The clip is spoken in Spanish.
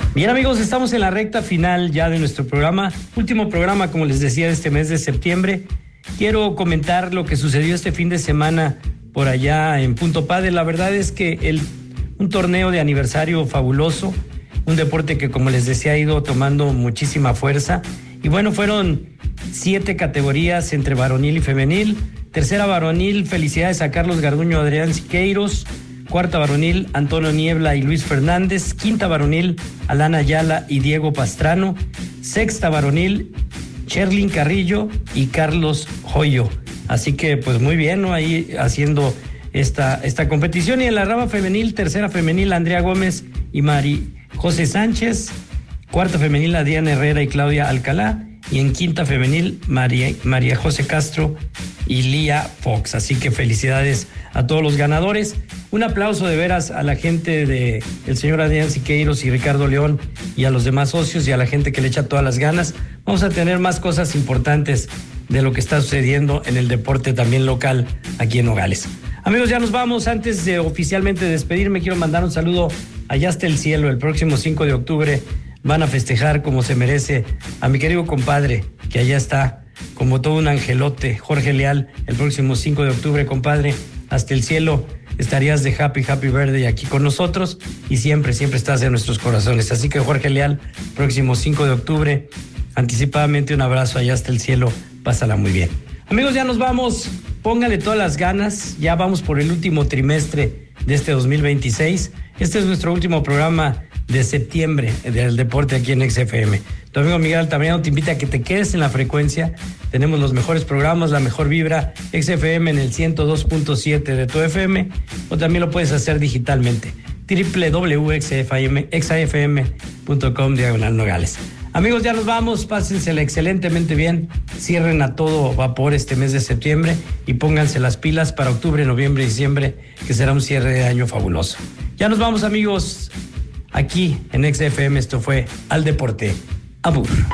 Bien, amigos, estamos en la recta final ya de nuestro programa, último programa, como les decía, de este mes de septiembre. Quiero comentar lo que sucedió este fin de semana por allá en Punto Padel. La verdad es que un torneo de aniversario fabuloso, un deporte que, como les decía, ha ido tomando muchísima fuerza. Y bueno, fueron 7 categorías entre varonil y femenil. Tercera varonil, felicidades a Carlos Garduño, Adrián Siqueiros. Cuarta varonil, Antonio Niebla y Luis Fernández. Quinta varonil, Alana Ayala y Diego Pastrano. Sexta varonil, Sherlyn Carrillo y Carlos Joyo. Así que pues muy bien, ¿no? Ahí haciendo esta competición. Y en la rama femenil, tercera femenil, Andrea Gómez y Mari José Sánchez. Cuarta femenil, Adriana Herrera y Claudia Alcalá. Y en quinta femenil, María José Castro y Lía Fox. Así que felicidades a todos los ganadores. Un aplauso de veras a la gente de el señor Adrián Siqueiros y Ricardo León y a los demás socios y a la gente que le echa todas las ganas. Vamos a tener más cosas importantes de lo que está sucediendo en el deporte también local aquí en Nogales. Amigos, ya nos vamos. Antes de oficialmente despedirme, quiero mandar un saludo allá hasta el cielo. El próximo 5 de octubre van a festejar como se merece a mi querido compadre, que allá está como todo un angelote, Jorge Leal. El próximo 5 de octubre, compadre, hasta el cielo estarías de happy birthday aquí con nosotros y siempre estás en nuestros corazones. Así que Jorge Leal, próximo 5 de octubre, anticipadamente un abrazo allá hasta el cielo, pásala muy bien. Amigos, ya nos vamos, póngale todas las ganas, ya vamos por el último trimestre de este 2026. Este es nuestro último programa de septiembre del deporte aquí en XFM. Tu amigo Miguel Altamirano te invita a que te quedes en la frecuencia. Tenemos los mejores programas, la mejor vibra, XFM en el 102.7 de tu FM, o también lo puedes hacer digitalmente, www.xafm.com/Nogales. Amigos, ya nos vamos, pásensela excelentemente bien, cierren a todo vapor este mes de septiembre y pónganse las pilas para octubre, noviembre y diciembre, que será un cierre de año fabuloso. Ya nos vamos, amigos, aquí en XFM. Esto fue Al Deporte. Abur.